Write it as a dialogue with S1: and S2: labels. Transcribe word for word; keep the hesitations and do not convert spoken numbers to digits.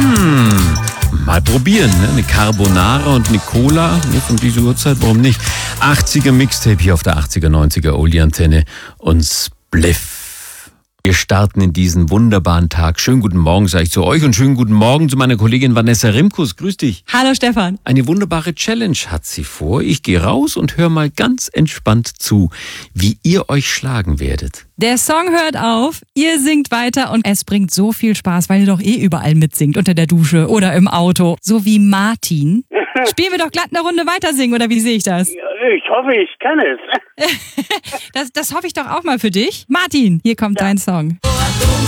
S1: Hm, mal probieren, ne? Eine Carbonara und eine Cola, ne, von dieser Uhrzeit, warum nicht? achtziger Mixtape hier auf der achtziger, neunziger Oldie-Antenne und Spliff. Wir starten in diesen wunderbaren Tag. Schönen guten Morgen, sage ich zu euch, und schönen guten Morgen zu meiner Kollegin Vanessa Rimkus. Grüß dich.
S2: Hallo Stefan.
S1: Eine wunderbare Challenge hat sie vor. Ich gehe raus und höre mal ganz entspannt zu, wie ihr euch schlagen werdet.
S2: Der Song hört auf, ihr singt weiter und es bringt so viel Spaß, weil ihr doch eh überall mitsingt, unter der Dusche oder im Auto. So wie Martin. Spielen wir doch glatt eine Runde weiter singen, oder wie sehe ich das?
S3: Ich hoffe, ich kann es.
S2: das? Das hoffe ich doch auch mal für dich. Martin, hier kommt
S3: Ja.
S2: dein Song.